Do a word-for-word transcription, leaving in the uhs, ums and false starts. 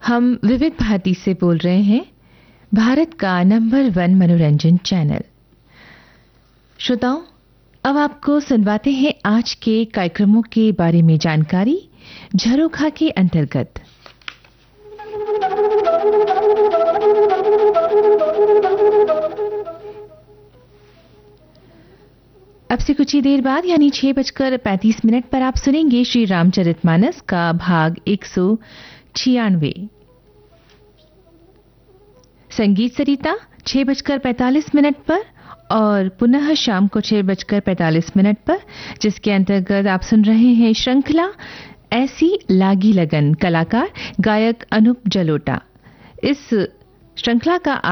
हम विविध भारती से बोल रहे हैं, भारत का नंबर वन मनोरंजन चैनल। श्रोताओं, अब आपको सुनवाते हैं आज के कार्यक्रमों के बारे में जानकारी झरोखा के अंतर्गत। अब से कुछ ही देर बाद यानी छह बजकर पैंतीस मिनट पर आप सुनेंगे श्री रामचरितमानस का भाग एक सौ छियानवे। संगीत सरिता छह बजकर पैंतालीस मिनट पर और पुनः शाम को छह बजकर पैंतालीस मिनट पर, जिसके अंतर्गत आप सुन रहे हैं श्रृंखला ऐसी लागी लगन, कलाकार गायक अनूप जलोटा। इस श्रृंखला का